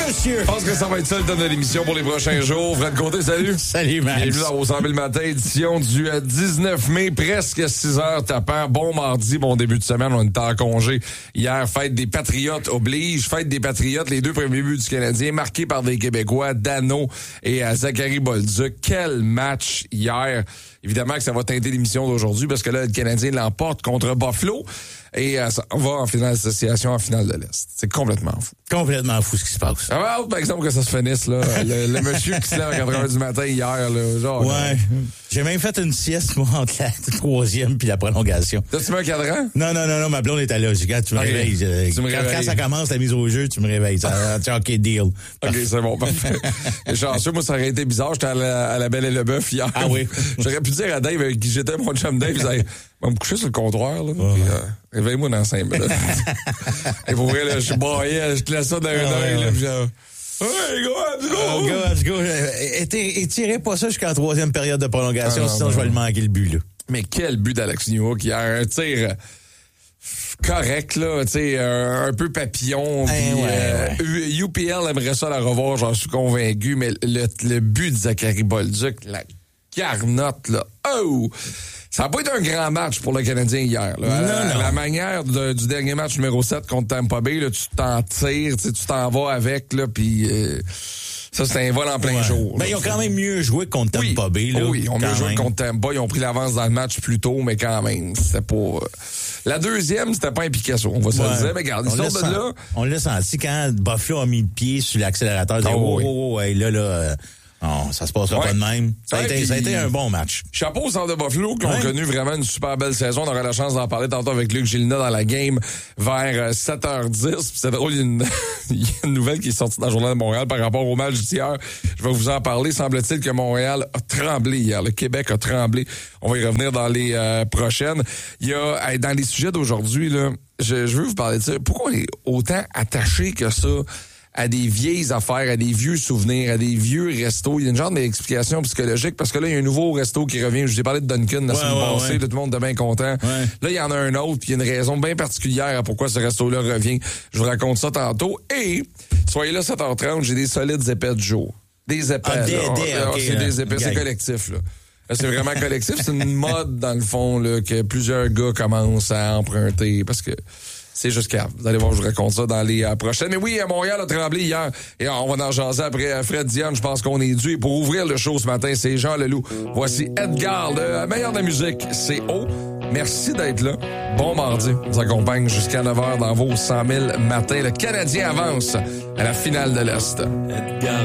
monsieur. Je pense que ça va être ça le thème de l'émission pour les prochains jours. Fred Côté, salut. Salut, Max. Bienvenue dans vos 100 000 matin, édition du 19 mai, presque 6 heures tapant. Bon mardi, bon début de semaine. On était en congé. Hier, fête des Patriotes oblige. Fête des Patriotes, les deux premiers buts du Canadien, marqués par des Québécois, Dano et Zachary Bolduc. Quel match hier. Évidemment que ça va teinter l'émission d'aujourd'hui parce que là, le Canadien l'emporte contre Buffalo et ça va en finale d'association, en finale de l'Est. C'est complètement fou. Complètement fou ce qui se passe. Ah, par exemple, que ça se finisse, là. Le monsieur qui se lève à 4h du matin hier, là. Genre, ouais. J'ai même fait une sieste, moi, entre la troisième puis la prolongation. T'as-tu mis un cadran? Non, ma blonde était là. Quand tu me réveilles. Quand ça commence la mise au jeu, tu me réveilles. OK, deal. OK, c'est bon, parfait. Et chanceux, moi, ça aurait été bizarre. J'étais à la Belle et le Bœuf hier. Ah oui. J'aurais pu dire à Dave, avec qui j'étais, mon chum Dave, il disait, va me coucher sur le comptoir, là. Puis, réveille-moi dans 5 minutes. Et pour vrai, là, je braillais, je te laisse ça dans un œil, là. Puis genre, hey, let's go. Étirez pas ça jusqu'à la troisième période de prolongation, sinon je vais le manquer le but, là. Mais quel but d'Alex Newhook hier. Un tir correct, là, tu sais, un peu papillon. UPL aimerait ça la revoir, j'en suis convaincu, mais le but de Zachary Bolduc, la garnotte, là, ça n'a pas été un grand match pour le Canadien hier. Là. La manière du dernier match numéro 7 contre Tampa Bay, là, tu t'en tires, tu t'en vas avec, là, puis ça, c'est un vol en plein jour. Mais ils ont quand même mieux joué contre Tampa Bay. Là, oui, ils ont mieux joué contre Tampa. Ils ont pris l'avance dans le match plus tôt, mais quand même, c'était pas... La deuxième, c'était pas un Picasso, on va se le dire. Mais regarde, ils sortent de là. On l'a senti quand Buffalo a mis le pied sur l'accélérateur. Non, ça se passera pas de même. Ça a été un bon match. Chapeau au centre de Buffalo qui ont connu vraiment une super belle saison. On aura la chance d'en parler tantôt avec Luc Gélina dans la game vers 7h10. Puis c'est drôle, il y a une nouvelle qui est sortie dans le Journal de Montréal par rapport au match d'hier. Je vais vous en parler. Semble-t-il que Montréal a tremblé hier. Le Québec a tremblé. On va y revenir dans les prochaines. Il y a, dans les sujets d'aujourd'hui, là, je veux vous parler de ça. Pourquoi on est autant attaché que ça à des vieilles affaires, à des vieux souvenirs, à des vieux restos? Il y a une genre d'explication psychologique parce que là, il y a un nouveau resto qui revient. Je vous ai parlé de Duncan la semaine passée. Tout le monde est bien content. Ouais. Là, il y en a un autre, puis il y a une raison bien particulière à pourquoi ce resto-là revient. Je vous raconte ça tantôt. Et, soyez là 7h30, j'ai des solides épais de jour. Des épais. C'est des épais, c'est collectif, là. C'est vraiment collectif. C'est une mode, dans le fond, là, que plusieurs gars commencent à emprunter parce que c'est juste cave. Vous allez voir, je vous raconte ça dans les prochaines. Mais oui, Montréal a tremblé hier. Et on va en jaser après Fred Diane. Je pense qu'on est dû. Et pour ouvrir le show ce matin, c'est Jean Leloup. Voici Edgar, le meilleur de la musique. C'est haut. Merci d'être là. Bon mardi. On vous accompagne jusqu'à 9h dans vos 100 000 matins. Le Canadien avance à la finale de l'Est. Edgar.